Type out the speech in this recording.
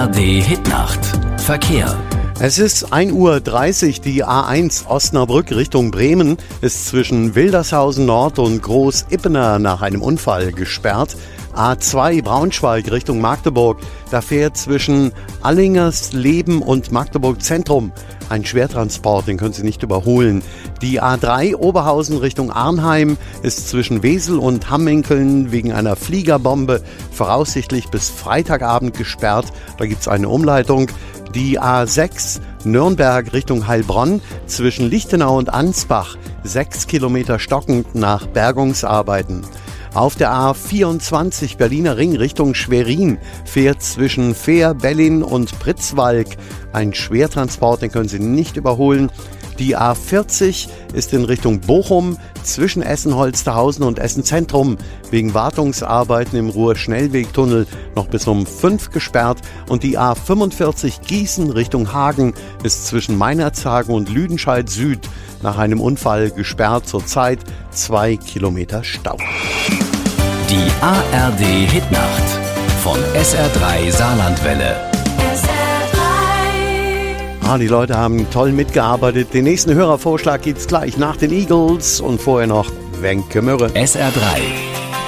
ARD Hitnacht. Verkehr. Es ist 1:30 Uhr. Die A1 Osnabrück Richtung Bremen ist zwischen Wildershausen Nord und Groß-Ippener nach einem Unfall gesperrt. A2 Braunschweig Richtung Magdeburg, da fährt zwischen Allingersleben und Magdeburg Zentrum ein Schwertransport, den können Sie nicht überholen. Die A3 Oberhausen Richtung Arnheim ist zwischen Wesel und Hamminkeln wegen einer Fliegerbombe voraussichtlich bis Freitagabend gesperrt. Da gibt es eine Umleitung. Die A6 Nürnberg Richtung Heilbronn zwischen Lichtenau und Ansbach 6 Kilometer stockend nach Bergungsarbeiten. Auf der A24 Berliner Ring Richtung Schwerin fährt zwischen Fehr, Bellin und Pritzwalk ein Schwertransport, den können Sie nicht überholen. Die A40 ist in Richtung Bochum zwischen Essen-Holsterhausen und Essen-Zentrum wegen Wartungsarbeiten im Ruhr-Schnellwegtunnel noch bis um 5 gesperrt. Und die A45 Gießen Richtung Hagen ist zwischen Meinerzhagen und Lüdenscheid Süd nach einem Unfall gesperrt. Zurzeit 2 Kilometer Stau. Die ARD Hitnacht von SR3 Saarlandwelle. Die Leute haben toll mitgearbeitet. Den nächsten Hörervorschlag gibt's gleich nach den Eagles und vorher noch Wenke Mürre. SR3